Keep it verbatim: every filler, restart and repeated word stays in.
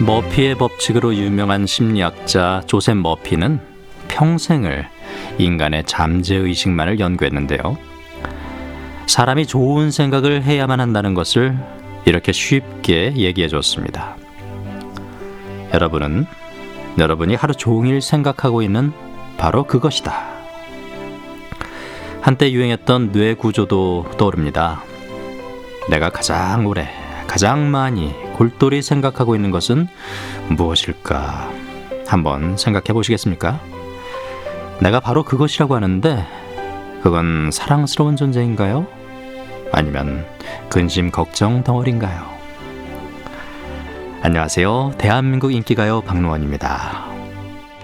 머피의 법칙으로 유명한 심리학자 조셉 머피는 평생을 인간의 잠재의식만을 연구했는데요. 사람이 좋은 생각을 해야만 한다는 것을 이렇게 쉽게 얘기해 줬습니다. 여러분은 여러분이 하루 종일 생각하고 있는 바로 그것이다. 한때 유행했던 뇌 구조도 떠오릅니다. 내가 가장 오래, 가장 많이 골똘히 생각하고 있는 것은 무엇일까? 한번 생각해 보시겠습니까? 내가 바로 그것이라고 하는데 그건 사랑스러운 존재인가요? 아니면 근심 걱정 덩어리인가요? 안녕하세요. 대한민국 인기가요 박노원입니다.